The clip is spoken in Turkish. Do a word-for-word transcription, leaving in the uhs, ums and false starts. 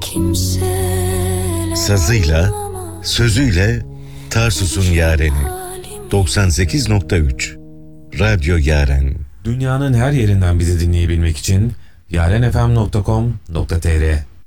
Sazıyla, sözüyle Tarsus'un yareni. doksan sekiz nokta üç Radyo Yaren. Dünyanın her yerinden bizi dinleyebilmek için yarenfm nokta com nokta tr